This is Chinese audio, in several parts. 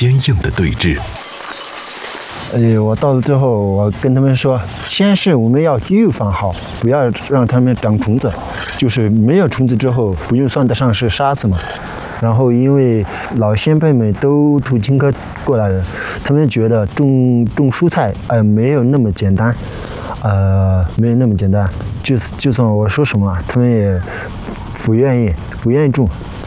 坚硬的对峙。 我到了之后，我跟他们说，先是我们要预防好，不要让他们长虫子，就是没有虫子之后，不用算得上是沙子嘛。然后因为老先辈们都土青科过来的，他们觉得种蔬菜没有那么简单，没有那么简单，就算我说什么，他们也不愿意种。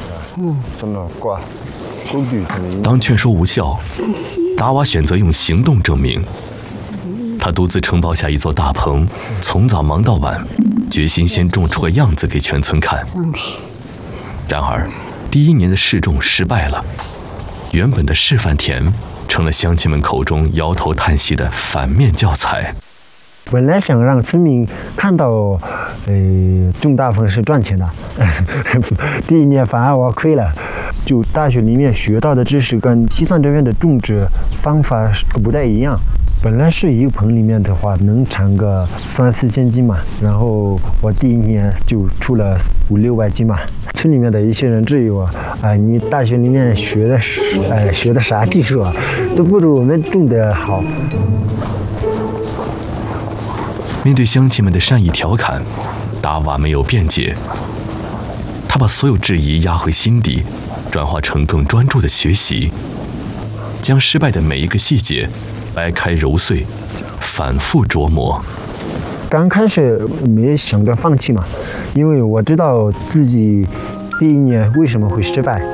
当劝说无效，达瓦选择用行动证明。他独自承包下一座大棚，从早忙到晚，决心先种出个样子给全村看。然而第一年的试种失败了，原本的示范田成了乡亲们口中摇头叹息的反面教材。 本来想让村民看到，种大棚是赚钱的，第一年反而我亏了。就大学里面学到的知识跟西藏这边的种植方法不太一样。本来是一个棚里面的话能产个3-4千斤嘛，然后我第一年就出了500-600斤嘛。村里面的一些人质疑我，你大学里面学的啥技术啊，都不如我们种的好。 面对乡亲们的善意调侃，达瓦没有辩解，他把所有质疑压回心底，转化成更专注的学习，将失败的每一个细节掰开揉碎，反复琢磨。 刚开始没想着放弃嘛，因为我知道自己第一年为什么会失败。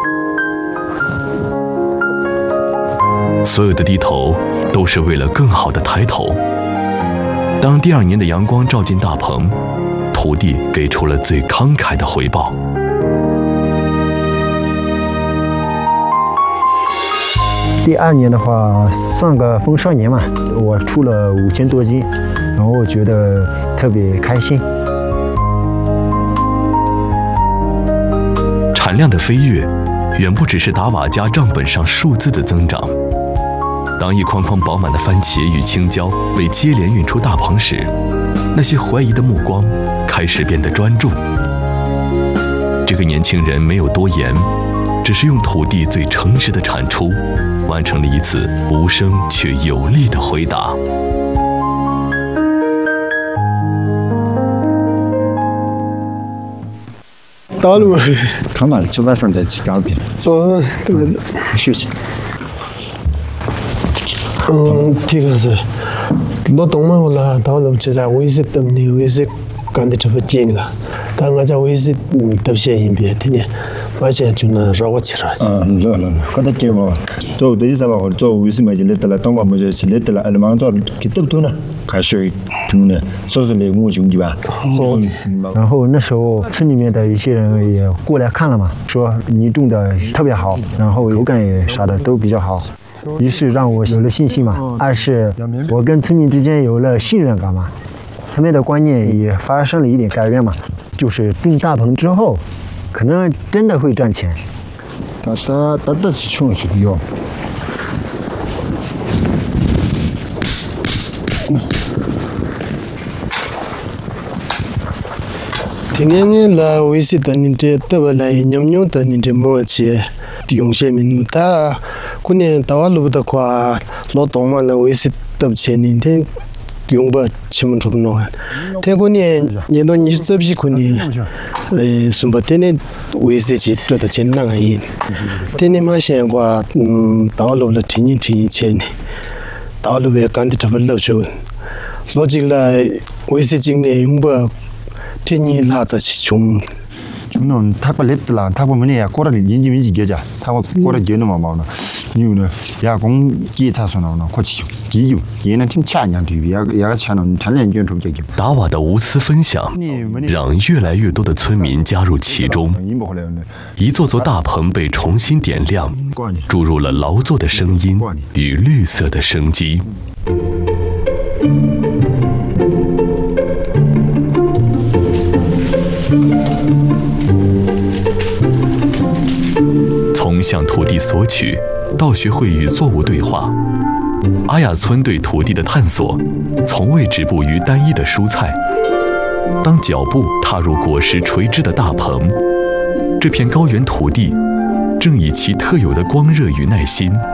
所有的低头都是为了更好的抬头。当第2年的阳光照进大棚，土地给出了最慷慨的回报。 第2年的话，算个丰收年嘛，我出了5000多斤，然后我觉得特别开心。 产量的飞跃，远不只是达瓦家账本上数字的增长。当一筐筐饱满的番茄与青椒被接连运出大棚时，那些怀疑的目光开始变得专注。这个年轻人没有多言，只是用土地最诚实的产出，完成了一次无声却有力的回答。 道路看完就晚上再去搞片。休息。这个是劳动嘛，我啦，道路就在卫生等你，卫生干的这么紧了，但我在卫生都写一遍的呢。而且就能让我起来。热，可得劲嘛！做的意思吧，做卫生嘛，就来得了，当我们就是来得了，俺们做给得不多呢，开始听呢，说是来我兄弟吧。 然后那时候村里面的一些人也过来看了嘛，说你种的特别好，然后口感也啥的都比较好。一是让我有了信心嘛，二是我跟村民之间有了信任感嘛，他们的观念也发生了一点改变嘛，就是种大棚之后，可能真的会赚钱。但是穷是有。听见了，我是等你这得不来，牛等你这么去用些民他。过年到路的话，劳动嘛，了我是得不起你天用不起么出弄啊？天过年年到你这批过年，什么天天我是去做的钱难而已。天天嘛现话，到路了天钱呢，到路也干的这么老久，逻辑了我是今年用不天天拉着去穷。 저는 타고 랩들라 타고 뭐냐 야 꼬라리 인지민지 겨자 타고 꼬라 겨는 뭐 마나 이유는 야 공기 타서 나오나 코치 기유 얘는 팀 차냥 뒤 야가 차는 단련 전 좀저기 达瓦的无私分享让越来越多的村民加入其中，一座座大棚被重新点亮，注入了劳作的声音与绿色的生机。从向土地索取到学会与作物对话，阿雅村对土地的探索从未止步于单一的蔬菜。当脚步踏入果实垂枝的大棚，这片高原土地正以其特有的光热与耐心